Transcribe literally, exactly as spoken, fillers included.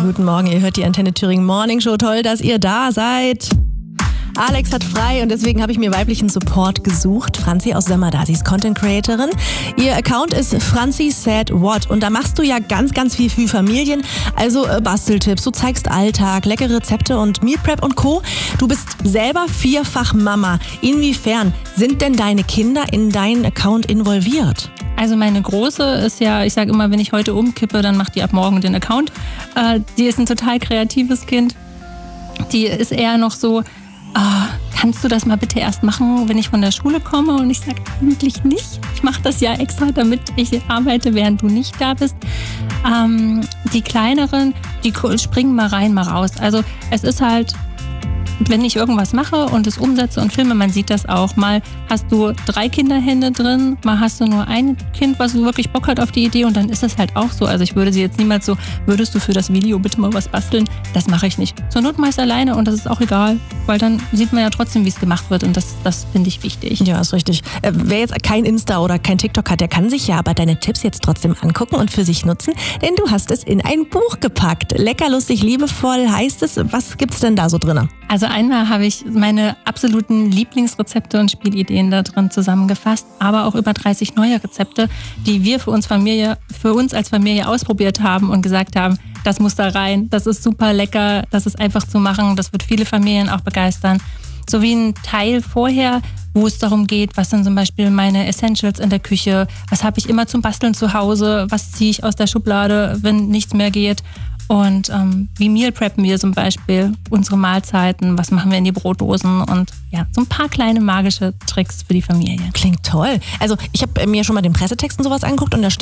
guten Morgen. Ihr hört die Antenne Thüringen Morning Show. Toll, dass ihr da seid. Alex hat frei und deswegen habe ich mir weiblichen Support gesucht. Franzi aus Semmerda, sie ist Content Creatorin. Ihr Account ist Franzi Said What und da machst du ja ganz, ganz viel für Familien. Also äh, Basteltipps, du zeigst Alltag, leckere Rezepte und Meal Prep und Co. Du bist selber vierfach Mama. Inwiefern sind denn deine Kinder in deinen Account involviert? Also meine Große ist ja, ich sage immer, wenn ich heute umkippe, dann macht die ab morgen den Account. Äh, die ist ein total kreatives Kind. Die ist eher noch so, ah, kannst du das mal bitte erst machen, wenn ich von der Schule komme? Und ich sage, eigentlich nicht. Ich mache das ja extra, damit ich arbeite, während du nicht da bist. Ähm, die Kleineren, die springen mal rein, mal raus. Also es ist halt, wenn ich irgendwas mache und es umsetze und filme, man sieht das auch. Mal hast du drei Kinderhände drin, mal hast du nur ein Kind, was wirklich Bock hat auf die Idee und dann ist es halt auch so. Also ich würde sie jetzt niemals so, würdest du für das Video bitte mal was basteln? Das mache ich nicht. Zur Not meist alleine und das ist auch egal, weil dann sieht man ja trotzdem, wie es gemacht wird und das, das finde ich wichtig. Ja, ist richtig. Äh, wer jetzt kein Insta oder kein TikTok hat, der kann sich ja aber deine Tipps jetzt trotzdem angucken und für sich nutzen, denn du hast es in ein Buch gepackt. Lecker, lustig, liebevoll heißt es. Was gibt's denn da so drin? Also einmal habe ich meine absoluten Lieblingsrezepte und Spielideen da drin zusammengefasst, aber auch über dreißig neue Rezepte, die wir für uns Familie, für uns als Familie ausprobiert haben und gesagt haben, das muss da rein, das ist super lecker, das ist einfach zu machen, das wird viele Familien auch begeistern. Sowie ein Teil vorher, wo es darum geht, was sind zum Beispiel meine Essentials in der Küche, was habe ich immer zum Basteln zu Hause, was ziehe ich aus der Schublade, wenn nichts mehr geht. Und ähm, wie Meal preppen wir zum Beispiel unsere Mahlzeiten, was machen wir in die Brotdosen und ja, so ein paar kleine magische Tricks für die Familie. Klingt toll. Also ich habe mir schon mal den Pressetext und sowas angeguckt und da steht